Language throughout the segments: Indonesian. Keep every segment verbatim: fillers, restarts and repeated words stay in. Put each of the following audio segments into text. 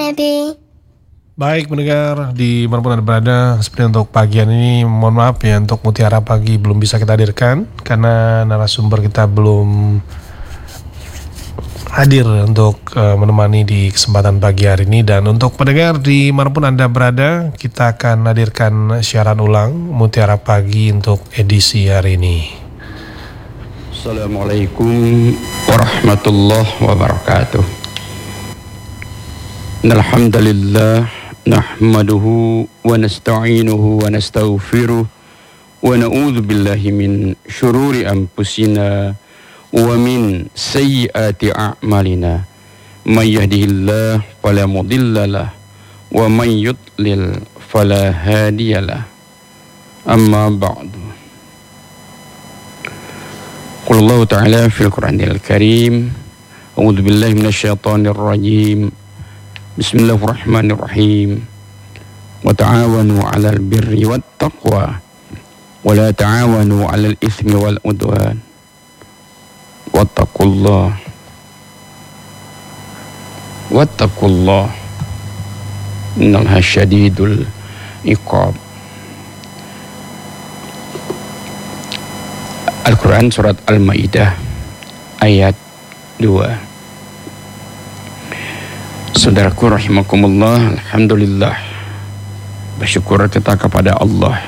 Edi. Baik pendengar di manapun Anda berada, seperti untuk pagian ini mohon maaf ya untuk Mutiara Pagi belum bisa kita hadirkan karena narasumber kita belum hadir untuk uh, menemani di kesempatan pagi hari ini. Dan untuk pendengar di manapun Anda berada, kita akan hadirkan siaran ulang Mutiara Pagi untuk edisi hari ini. Assalamualaikum warahmatullahi wabarakatuh. Alhamdulillah nahmaduhu wa nasta'inuhu wa nastaghfiruh wa na'udzu billahi min syururi anfusina wa min sayyiati a'malina may yahdihillahu fala mudhillalah wa may yudlil fala hadiyalah. Amma ba'du. Qul Allah ta'ala fil Qur'anil Karim, a'udzu billahi minasyaitonir rajim. Bismillahirrahmanirrahim. Wa ta'awanu 'alal birri wat taqwa wa la ta'awanu 'alal itsmi wal 'udwan. Wattaqullah. Wattaqullah. Innallaha syadidul iqab. Al-Quran surat Al-Maidah ayat dua. Saudaraku rahimakumullah, alhamdulillah, bersyukur kita kepada Allah,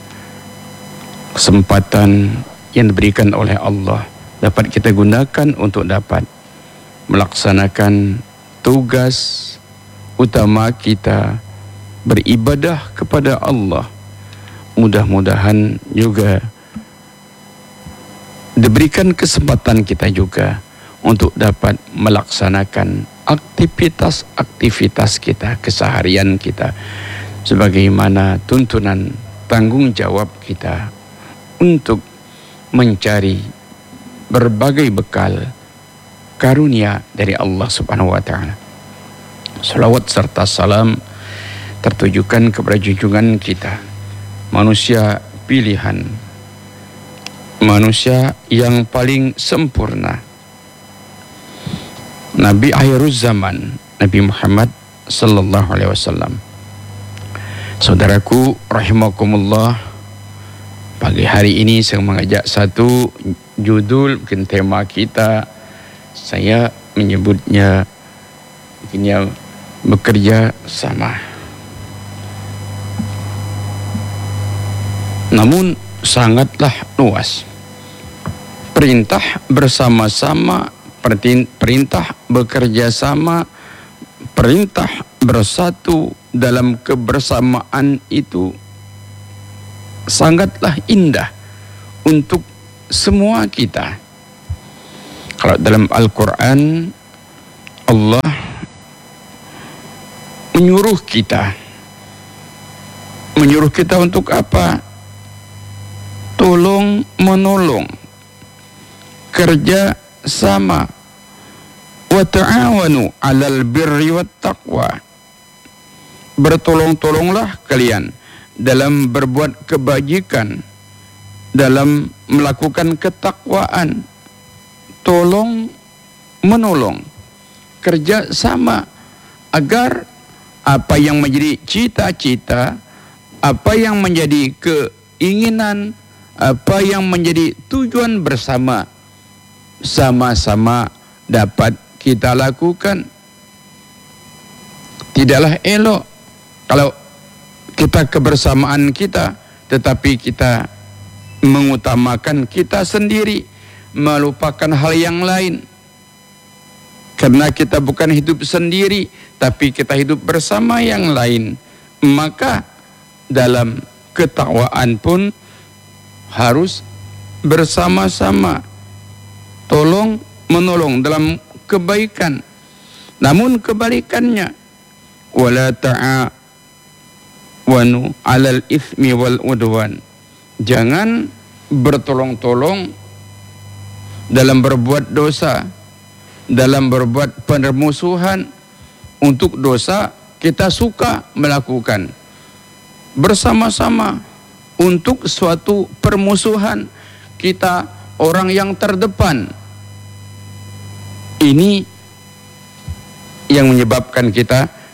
kesempatan yang diberikan oleh Allah dapat kita gunakan untuk dapat melaksanakan tugas utama kita beribadah kepada Allah. Mudah-mudahan juga diberikan kesempatan kita juga untuk dapat melaksanakan aktivitas-aktivitas kita, keseharian kita, sebagaimana tuntunan tanggung jawab kita untuk mencari berbagai bekal karunia dari Allah Subhanahu wa Ta'ala. Salawat serta salam tertujukan kepada junjungan kita, manusia pilihan, manusia yang paling sempurna, Nabi akhiruz zaman, Nabi Muhammad sallallahu alaihi wasallam. Saudaraku rahimakumullah, pagi hari ini saya mengajak satu judul, mungkin tema kita, saya menyebutnya mungkin ya bekerja sama. Namun sangatlah luas. Perintah bersama-sama, perintah bekerja sama, perintah bersatu dalam kebersamaan itu sangatlah indah untuk semua kita. Kalau dalam Al-Quran, Allah menyuruh kita, menyuruh kita untuk apa? Tolong menolong, kerja sama, wa ta'awanu 'alal birri wat taqwa. Bertolong-tolonglah kalian dalam berbuat kebajikan, dalam melakukan ketakwaan. Tolong menolong, kerja sama, agar apa yang menjadi cita-cita, apa yang menjadi keinginan, apa yang menjadi tujuan bersama, sama-sama dapat kita lakukan. Tidaklah elok kalau kita kebersamaan kita, tetapi kita mengutamakan kita sendiri, melupakan hal yang lain. Karena kita bukan hidup sendiri, tapi kita hidup bersama yang lain. Maka dalam ketakwaan pun harus bersama-sama, tolong menolong dalam kebaikan. Namun kebalikannya, wala ta'awanu 'alal itsmi wal 'udwan. Jangan bertolong-tolong dalam berbuat dosa, dalam berbuat permusuhan. Untuk dosa kita suka melakukan bersama-sama. Untuk suatu permusuhan kita orang yang terdepan. Ini yang menyebabkan kita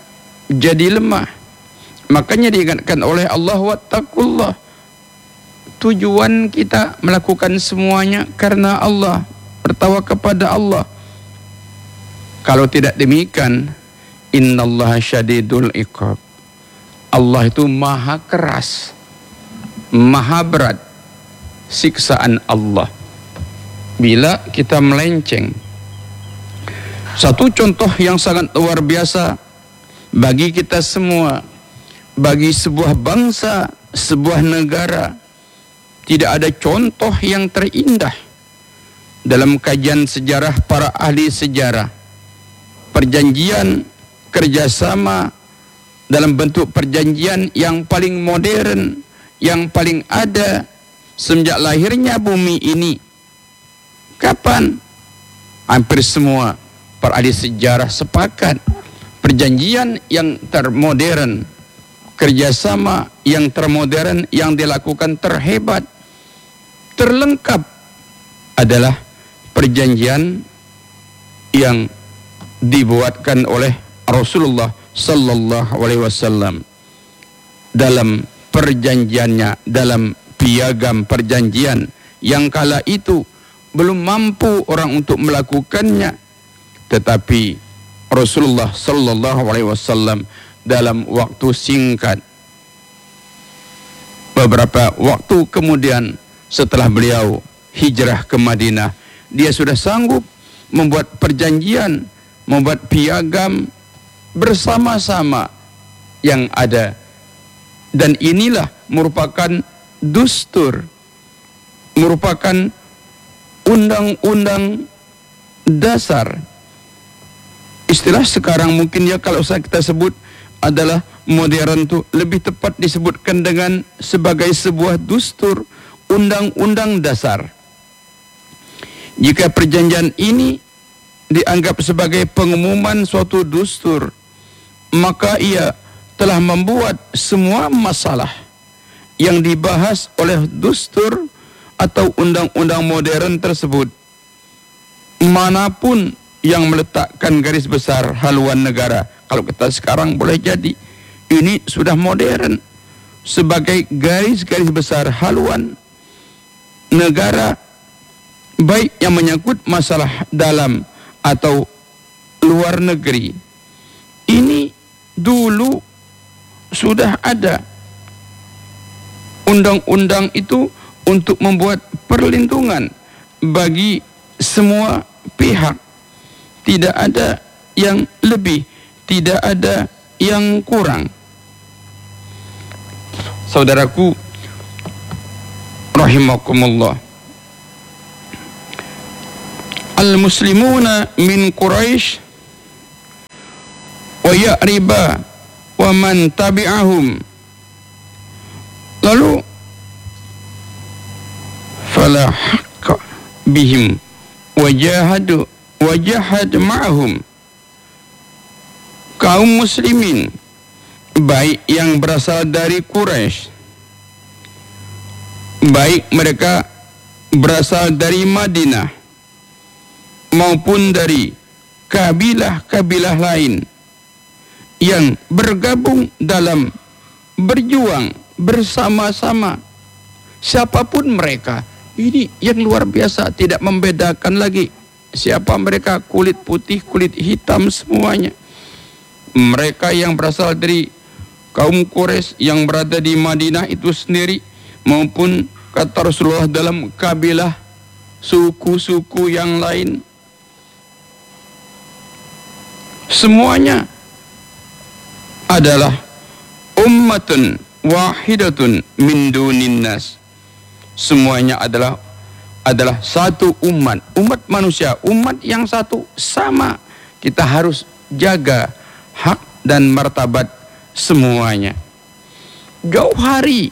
jadi lemah. Makanya diingatkan oleh Allah, wattaqullah. Tujuan kita melakukan semuanya karena Allah, bertawakal kepada Allah. Kalau tidak demikian, innallaha syadidul iqab. Allah itu maha keras, maha berat siksaan Allah bila kita melenceng. Satu contoh yang sangat luar biasa bagi kita semua, bagi sebuah bangsa, sebuah negara, tidak ada contoh yang terindah dalam kajian sejarah para ahli sejarah. Perjanjian kerjasama dalam bentuk perjanjian yang paling modern, yang paling ada semenjak lahirnya bumi ini. Kapan? Hampir semua para ahli sejarah sepakat perjanjian yang termodern, kerjasama yang termodern yang dilakukan terhebat, terlengkap adalah perjanjian yang dibuatkan oleh Rasulullah sallallahu alaihi wasallam. Dalam perjanjiannya, dalam piagam perjanjian yang kala itu belum mampu orang untuk melakukannya, tetapi Rasulullah sallallahu alaihi wasallam dalam waktu singkat, beberapa waktu kemudian setelah beliau hijrah ke Madinah, dia sudah sanggup membuat perjanjian, membuat piagam bersama-sama yang ada. Dan inilah merupakan dustur, merupakan undang-undang dasar. Istilah sekarang mungkin ya kalau saya kita sebut adalah modern, itu lebih tepat disebutkan dengan sebagai sebuah dustur, undang-undang dasar. Jika perjanjian ini dianggap sebagai pengumuman suatu dustur, maka ia telah membuat semua masalah yang dibahas oleh dustur atau undang-undang modern tersebut, manapun yang meletakkan garis besar haluan negara, kalau kita sekarang boleh jadi ini sudah modern, sebagai garis-garis besar haluan negara, baik yang menyangkut masalah dalam atau luar negeri. Ini dulu sudah ada undang-undang itu untuk membuat perlindungan bagi semua pihak. Tidak ada yang lebih, tidak ada yang kurang. Saudaraku rahimakumullah, al-muslimuna min Quraisy wa Ya'riba wa man tabi'ahum. Lalu fala haqqa bihim wajahadu wajahad ma'ahum. Kaum muslimin baik yang berasal dari Quraisy, baik mereka berasal dari Madinah maupun dari kabilah-kabilah lain yang bergabung dalam berjuang bersama-sama, siapapun mereka. Ini yang luar biasa, tidak membedakan lagi siapa mereka, kulit putih, kulit hitam, semuanya. Mereka yang berasal dari kaum Quraisy yang berada di Madinah itu sendiri, maupun kata Rasulullah dalam kabilah suku-suku yang lain, semuanya adalah ummatun wahidatun min dunin nas. Semuanya adalah adalah satu umat, umat manusia, umat yang satu, sama. Kita harus jaga hak dan martabat semuanya. Jauh hari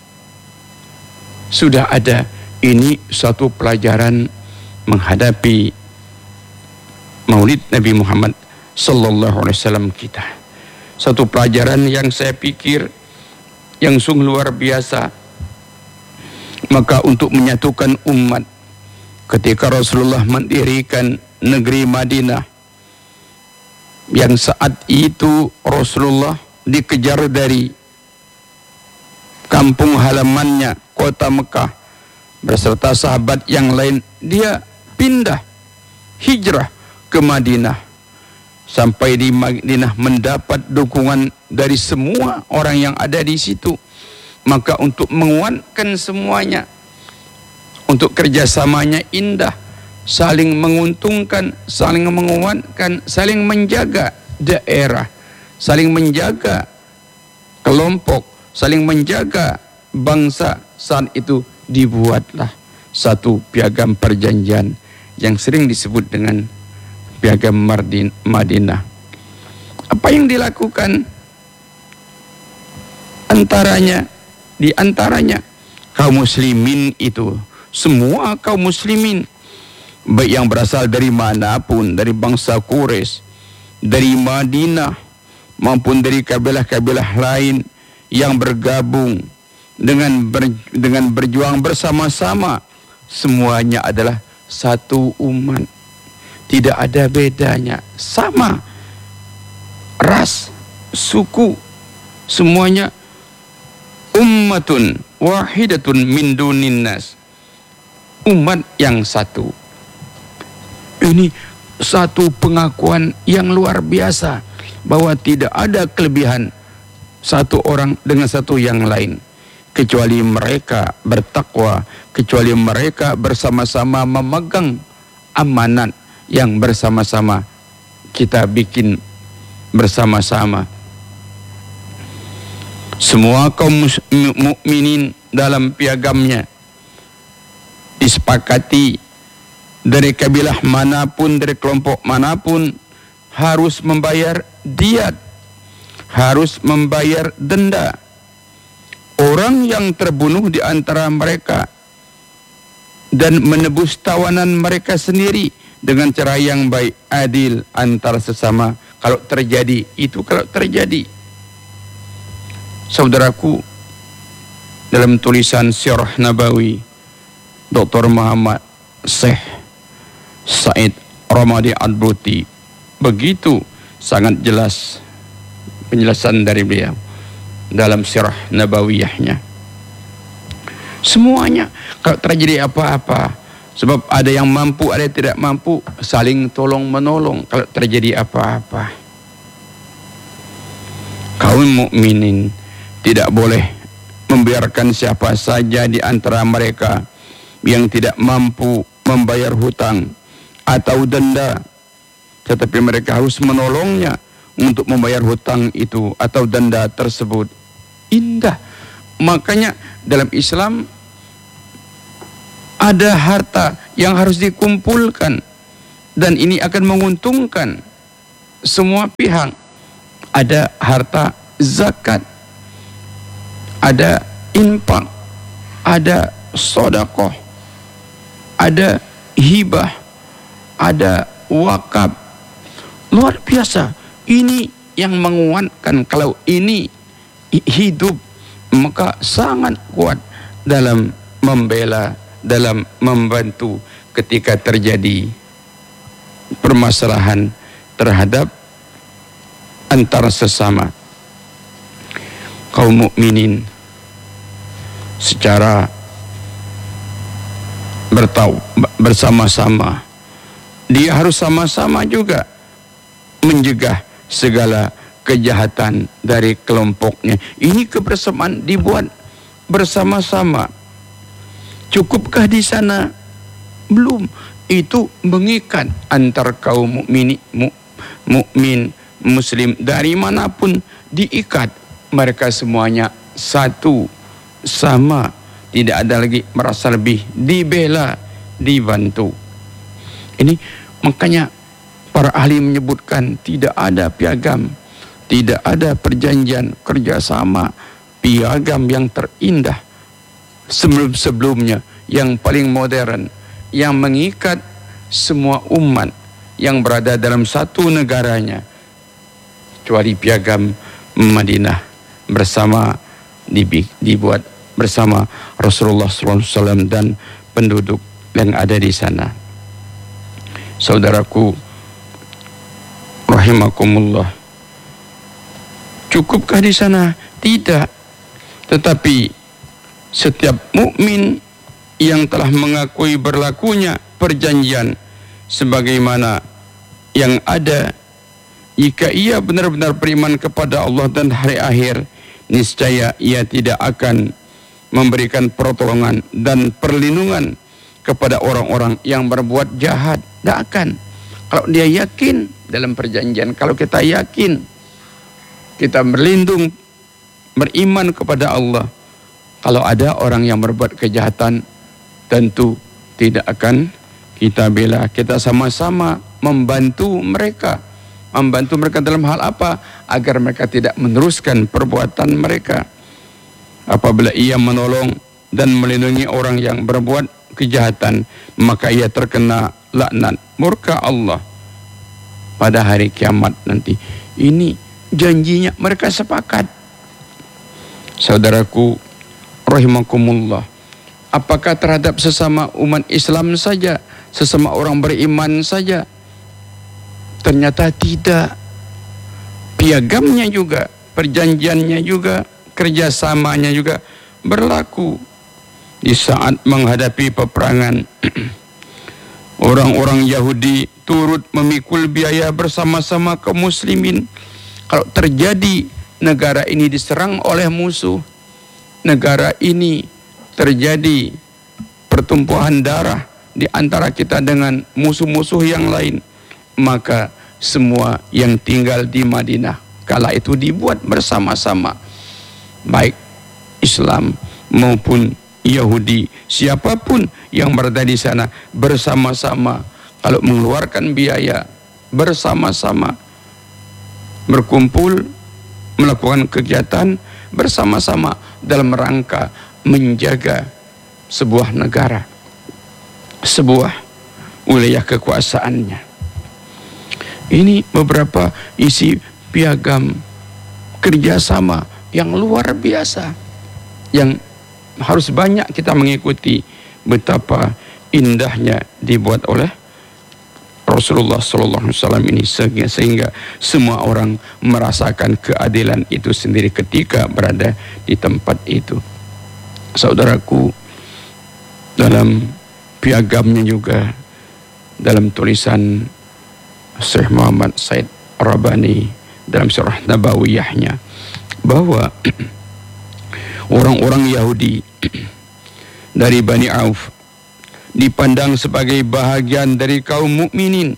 sudah ada ini satu pelajaran menghadapi Maulid Nabi Muhammad sallallahu alaihi wasallam kita. Satu pelajaran yang saya pikir yang sungguh luar biasa. Maka untuk menyatukan umat, ketika Rasulullah mendirikan negeri Madinah, yang saat itu Rasulullah dikejar dari kampung halamannya, kota Mekah, beserta sahabat yang lain. Dia pindah, hijrah ke Madinah. Sampai di Madinah mendapat dukungan dari semua orang yang ada di situ. Maka untuk menguatkan semuanya, untuk kerjasamanya indah, saling menguntungkan, saling menguatkan, saling menjaga daerah, saling menjaga kelompok, saling menjaga bangsa. Saat itu dibuatlah satu piagam perjanjian yang sering disebut dengan piagam Madinah. Apa yang dilakukan? Antaranya, di antaranya kaum muslimin itu, semua kaum muslimin, baik yang berasal dari manapun, dari bangsa Quraisy, dari Madinah, maupun dari kabilah-kabilah lain yang bergabung dengan ber, dengan berjuang bersama-sama, semuanya adalah satu umat, tidak ada bedanya, sama ras, suku, semuanya ummatun wahidatun min dunin nas, umat yang satu. Ini satu pengakuan yang luar biasa bahwa tidak ada kelebihan satu orang dengan satu yang lain, kecuali mereka bertakwa, kecuali mereka bersama-sama memegang amanat yang bersama-sama kita bikin bersama-sama. Semua kaum mukminin dalam piagamnya disepakati, dari kabilah manapun, dari kelompok manapun, harus membayar diat, harus membayar denda. Orang yang terbunuh di antara mereka dan menebus tawanan mereka sendiri dengan cara yang baik, adil antara sesama. Kalau terjadi, itu kalau terjadi. Saudaraku, dalam tulisan Sirah Nabawi Doktor Muhammad Syekh Said Ramadi Adbuti, begitu sangat jelas penjelasan dari beliau dalam Sirah Nabawiyahnya. Semuanya kalau terjadi apa-apa, sebab ada yang mampu, ada yang tidak mampu, saling tolong menolong kalau terjadi apa-apa. Kaum mukminin tidak boleh membiarkan siapa saja di antara mereka yang tidak mampu membayar hutang atau denda, tetapi mereka harus menolongnya untuk membayar hutang itu atau denda tersebut. Indah. Makanya dalam Islam ada harta yang harus dikumpulkan, dan ini akan menguntungkan semua pihak. Ada harta zakat, ada infak, ada sedekah, ada hibah, ada wakaf. Luar biasa. Ini yang menguatkan. Kalau ini hidup, maka sangat kuat dalam membela, dalam membantu ketika terjadi permasalahan terhadap antara sesama kaum mukminin secara bertau bersama-sama. Dia harus sama-sama juga mencegah segala kejahatan dari kelompoknya. Ini kebersamaan dibuat bersama-sama. Cukupkah di sana? Belum. Itu mengikat antar kaum mukmin, mukmin muslim dari manapun, diikat. Mereka semuanya satu, sama, tidak ada lagi merasa lebih, dibela, dibantu. Ini makanya para ahli menyebutkan tidak ada piagam, tidak ada perjanjian kerjasama, piagam yang terindah sebelum-sebelumnya, yang paling modern, yang mengikat semua umat yang berada dalam satu negaranya, kecuali piagam Madinah bersama dibuat bersama Rasulullah shallallahu alaihi wasallam dan penduduk yang ada di sana. Saudaraku rahimakumullah. Cukupkah di sana? Tidak. Tetapi setiap mukmin yang telah mengakui berlakunya perjanjian sebagaimana yang ada, jika ia benar-benar beriman kepada Allah dan hari akhir, niscaya ia tidak akan memberikan pertolongan dan perlindungan kepada orang-orang yang berbuat jahat. Tidak akan. Kalau dia yakin dalam perjanjian, kalau kita yakin kita berlindung, beriman kepada Allah, kalau ada orang yang berbuat kejahatan, tentu tidak akan kita bela. Kita sama-sama membantu mereka. Membantu mereka dalam hal apa? Agar mereka tidak meneruskan perbuatan mereka. Apabila ia menolong dan melindungi orang yang berbuat kejahatan, maka ia terkena laknat murka Allah pada hari kiamat nanti. Ini janjinya mereka sepakat. Saudaraku rahimakumullah, apakah terhadap sesama umat Islam saja, sesama orang beriman saja? Ternyata tidak. Piagamnya juga, perjanjiannya juga, kerjasamanya juga berlaku. Di saat menghadapi peperangan, orang-orang Yahudi turut memikul biaya bersama-sama kaum muslimin. Kalau terjadi negara ini diserang oleh musuh, negara ini terjadi pertumpahan darah di antara kita dengan musuh-musuh yang lain, maka semua yang tinggal di Madinah kala itu dibuat bersama-sama, baik Islam maupun Yahudi, siapapun yang berada di sana bersama-sama, kalau mengeluarkan biaya bersama-sama, berkumpul melakukan kegiatan bersama-sama dalam rangka menjaga sebuah negara, sebuah wilayah kekuasaannya. Ini beberapa isi piagam kerjasama yang luar biasa, yang harus banyak kita mengikuti betapa indahnya dibuat oleh Rasulullah Sallallahu Alaihi Wasallam ini, sehingga, sehingga semua orang merasakan keadilan itu sendiri ketika berada di tempat itu. Saudaraku, dalam piagamnya juga, dalam tulisan Syekh Muhammad Said Rabbani dalam surah Nabawiyahnya, bahwa orang-orang Yahudi dari Bani Auf dipandang sebagai bahagian dari kaum mukminin.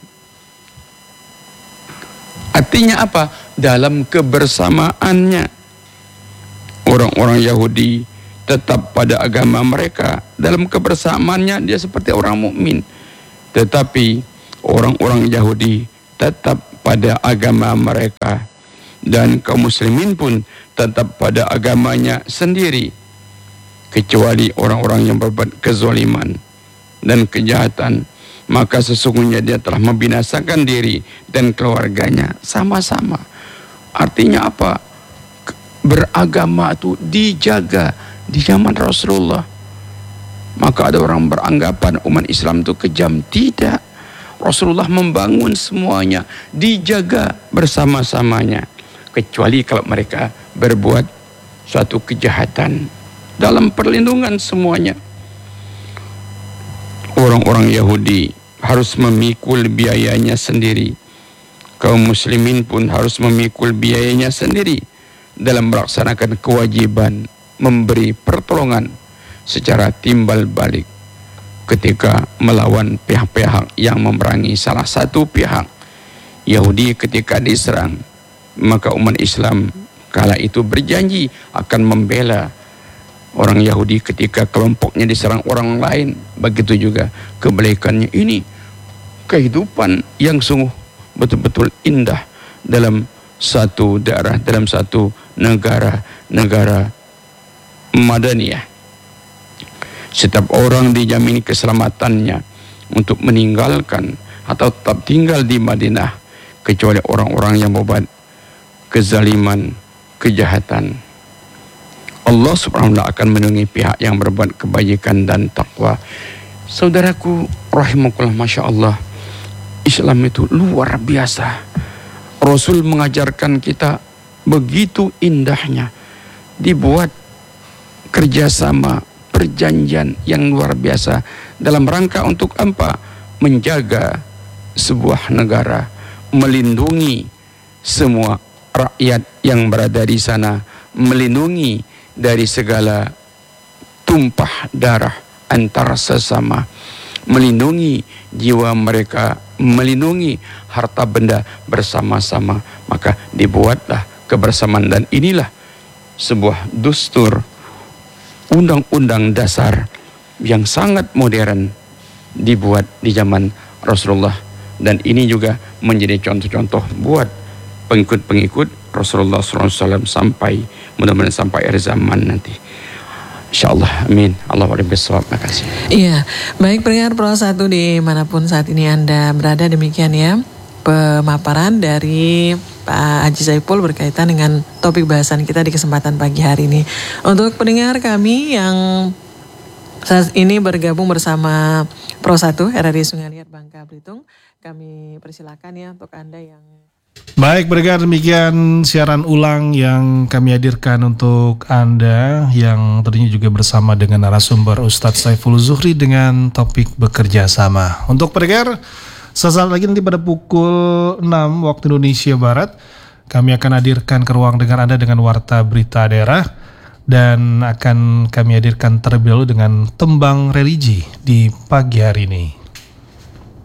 Artinya apa? Dalam kebersamaannya, orang-orang Yahudi tetap pada agama mereka. Dalam kebersamaannya dia seperti orang mukmin. Tetapi orang-orang Yahudi tetap pada agama mereka, dan kaum muslimin pun tetap pada agamanya sendiri, kecuali orang-orang yang berbuat kezaliman dan kejahatan, maka sesungguhnya dia telah membinasakan diri dan keluarganya sama-sama. Artinya apa? Beragama itu dijaga di zaman Rasulullah. Maka ada orang beranggapan umat Islam itu kejam. Tidak. Rasulullah membangun semuanya, dijaga bersama-samanya, kecuali kalau mereka berbuat suatu kejahatan, dalam perlindungan semuanya. Orang-orang Yahudi harus memikul biayanya sendiri. Kaum muslimin pun harus memikul biayanya sendiri dalam melaksanakan kewajiban memberi pertolongan secara timbal balik ketika melawan pihak-pihak yang memerangi salah satu pihak. Yahudi ketika diserang, maka umat Islam kala itu berjanji akan membela orang Yahudi ketika kelompoknya diserang orang lain. Begitu juga kebalikannya. Ini kehidupan yang sungguh betul-betul indah dalam satu daerah, dalam satu negara, negara Madaniyah. Setiap orang dijamin keselamatannya untuk meninggalkan atau tetap tinggal di Madinah, kecuali orang-orang yang membuat kezaliman, kejahatan. Allah subhanahu wa ta'ala akan melindungi pihak yang berbuat kebajikan dan takwa. Saudaraku rahimakumullah, Masya Allah, Islam itu luar biasa. Rasul mengajarkan kita begitu indahnya dibuat kerjasama, perjanjian yang luar biasa dalam rangka untuk apa? Menjaga sebuah negara, melindungi semua rakyat yang berada di sana, melindungi dari segala tumpah darah antara sesama, melindungi jiwa mereka, melindungi harta benda bersama-sama. Maka dibuatlah kebersamaan, dan inilah sebuah dustur, undang-undang dasar yang sangat modern dibuat di zaman Rasulullah, dan ini juga menjadi contoh-contoh buat pengikut-pengikut Rasulullah shallallahu alaihi wasallam sampai mudah-mudahan sampai akhir zaman nanti. InsyaAllah, amin. Allah wa'alaikum bisawab. Terima kasih. Iya, baik pendengar Pro satu dimanapun saat ini Anda berada, demikian ya pemaparan dari Pak Haji Saiful berkaitan dengan topik bahasan kita di kesempatan pagi hari ini. Untuk pendengar kami yang saat ini bergabung bersama Pro satu R R I Sungai Liat Bangka Belitung, kami persilakan ya untuk Anda yang Baik, pendengar, demikian siaran ulang yang kami hadirkan untuk Anda yang tentunya juga bersama dengan narasumber Ustadz Saiful Zuhri dengan topik bekerja sama. Untuk pendengar, sesaat lagi nanti pada pukul enam waktu Indonesia Barat kami akan hadirkan ke ruang dengar Anda dengan warta berita daerah, dan akan kami hadirkan terlebih dahulu dengan tembang religi di pagi hari ini.